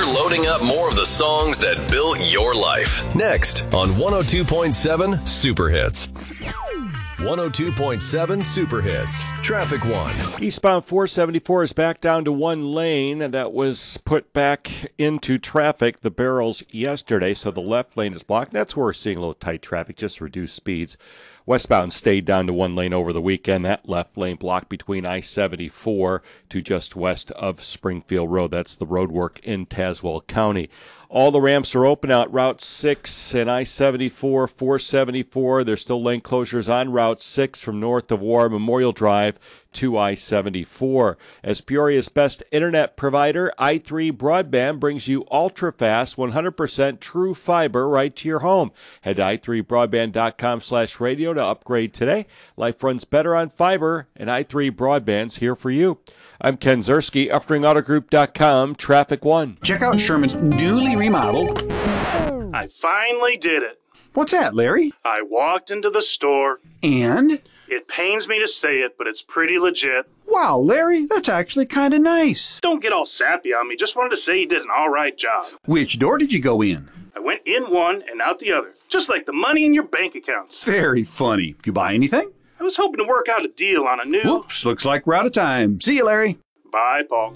We're loading up more of the songs that built your life. Next on 102.7 Super Hits. 102.7 Super Hits. Traffic 1. Eastbound 474 is back down to one lane, and that was put back into traffic, the barrels, yesterday, so the left lane is blocked. That's where we're seeing a little tight traffic, just reduced speeds. Westbound stayed down to one lane over the weekend. That left lane blocked between I-74 to just west of Springfield Road. That's the road work in Tazewell County. All the ramps are open out Route 6 and I-74, 474. There's still lane closures on Route 6 from north of War Memorial Drive to I-74. As Peoria's best internet provider, i3 Broadband brings you ultra-fast, 100% true fiber right to your home. Head to i3broadband.com/radio to upgrade today. Life runs better on fiber, and i3 Broadband's here for you. I'm Ken Zerski, UffringAutoGroup.com, Traffic 1. Check out Sherman's newly remodeled. I finally did it. What's that, Larry? I walked into the store. And? It pains me to say it, but it's pretty legit. Wow, Larry, that's actually kind of nice. Don't get all sappy on me. Just wanted to say you did an all right job. Which door did you go in? I went in one and out the other, just like the money in your bank accounts. Very funny. You buy anything? I was hoping to work out a deal on a new... Whoops, looks like we're out of time. See you, Larry. Bye, Paul.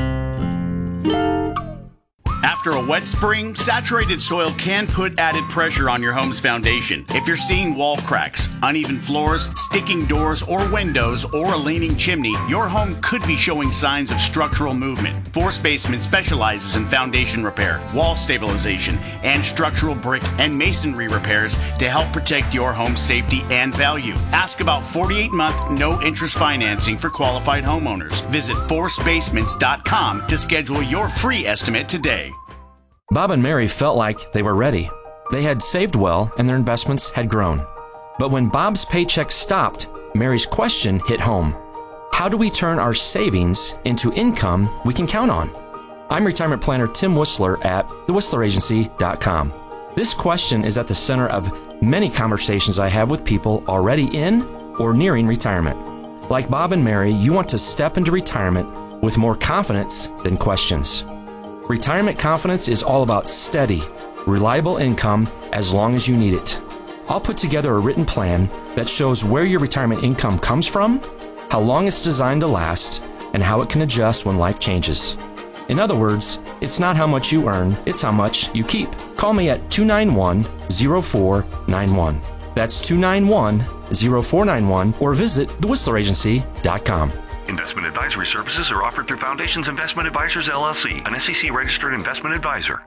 After a wet spring, saturated soil can put added pressure on your home's foundation. If you're seeing wall cracks, uneven floors, sticking doors or windows, or a leaning chimney, your home could be showing signs of structural movement. Force Basement specializes in foundation repair, wall stabilization, and structural brick and masonry repairs to help protect your home's safety and value. Ask about 48-month no-interest financing for qualified homeowners. Visit forcebasements.com to schedule your free estimate today. Bob and Mary felt like they were ready. They had saved well and their investments had grown. But when Bob's paycheck stopped, Mary's question hit home. How do we turn our savings into income we can count on? I'm retirement planner Tim Whistler at thewhistleragency.com. This question is at the center of many conversations I have with people already in or nearing retirement. Like Bob and Mary, you want to step into retirement with more confidence than questions. Retirement confidence is all about steady, reliable income as long as you need it. I'll put together a written plan that shows where your retirement income comes from, how long it's designed to last, and how it can adjust when life changes. In other words, it's not how much you earn, it's how much you keep. Call me at 291-0491. That's 291-0491 or visit thewhistleragency.com. Investment advisory services are offered through Foundations Investment Advisors, LLC, an SEC-registered investment advisor.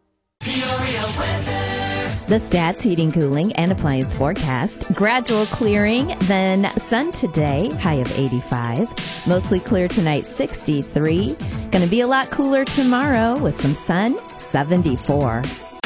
The Stats Heating, Cooling, and Appliance forecast. Gradual clearing, then sun today, high of 85. Mostly clear tonight, 63. Going to be a lot cooler tomorrow with some sun, 74.